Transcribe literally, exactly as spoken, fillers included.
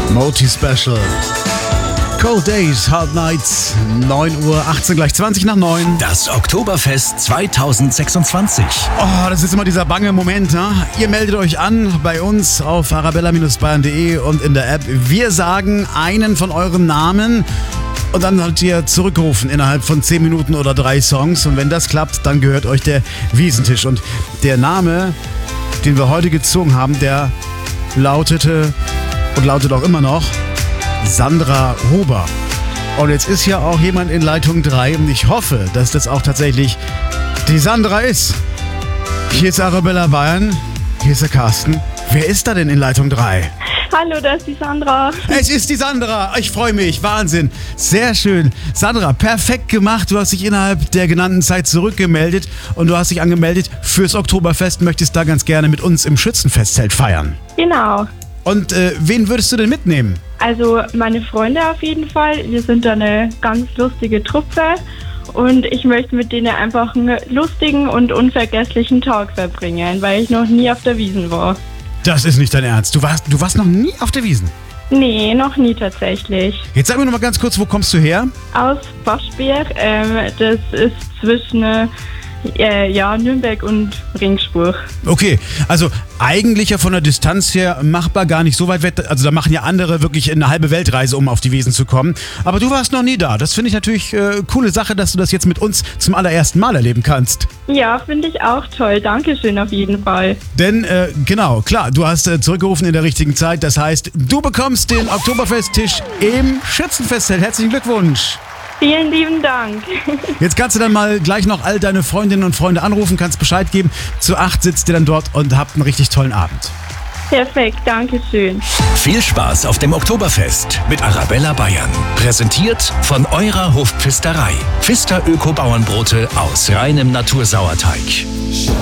Moti Special. Cold Days, Hard Nights, neun Uhr achtzehn, gleich zwanzig nach neun. Das Oktoberfest zweitausendsechsundzwanzig. Oh, das ist immer dieser bange Moment, ne? Ihr meldet euch an bei uns auf arabella Bindestrich bayern punkt de und in der App. Wir sagen einen von euren Namen und dann sollt ihr zurückrufen innerhalb von zehn Minuten oder drei Songs. Und wenn das klappt, dann gehört euch der Wiesentisch. Und der Name, den wir heute gezogen haben, der lautete und lautet auch immer noch Sandra Huber. Und jetzt ist ja auch jemand in Leitung drei und ich hoffe, dass das auch tatsächlich die Sandra ist. Hier ist Arabella Bayern, hier ist der Carsten. Wer ist da denn in Leitung drei? Hallo, das ist die Sandra. Es ist die Sandra. Ich freue mich. Wahnsinn. Sehr schön. Sandra, perfekt gemacht. Du hast dich innerhalb der genannten Zeit zurückgemeldet und du hast dich angemeldet fürs Oktoberfest. Möchtest da ganz gerne mit uns im Schützenfestzelt feiern. Genau. Und äh, wen würdest du denn mitnehmen? Also meine Freunde auf jeden Fall. Wir sind da eine ganz lustige Truppe und ich möchte mit denen einfach einen lustigen und unvergesslichen Tag verbringen, weil ich noch nie auf der Wiesn war. Das ist nicht dein Ernst. Du warst, du warst noch nie auf der Wiesn? Nee, noch nie tatsächlich. Jetzt sag mir noch mal ganz kurz, wo kommst du her? Aus Waschberg. Ähm, das ist zwischen äh, ja, Nürnberg und Ringsburg. Okay, also eigentlich ja von der Distanz her machbar, gar nicht so weit weg. Also da machen ja andere wirklich eine halbe Weltreise, um auf die Wiesn zu kommen. Aber du warst noch nie da. Das finde ich natürlich äh, coole Sache, dass du das jetzt mit uns zum allerersten Mal erleben kannst. Ja, finde ich auch toll. Dankeschön auf jeden Fall. Denn, äh, genau, klar, du hast äh, zurückgerufen in der richtigen Zeit. Das heißt, du bekommst den Oktoberfesttisch im Schützenfestzelt. Herzlichen Glückwunsch. Vielen lieben Dank. Jetzt kannst du dann mal gleich noch all deine Freundinnen und Freunde anrufen, kannst Bescheid geben. Zu acht sitzt ihr dann dort und habt einen richtig tollen Abend. Perfekt, danke schön. Viel Spaß auf dem Oktoberfest mit Arabella Bayern. Präsentiert von eurer Hofpfisterei. Pfister Öko-Bauernbrote aus reinem Natursauerteig.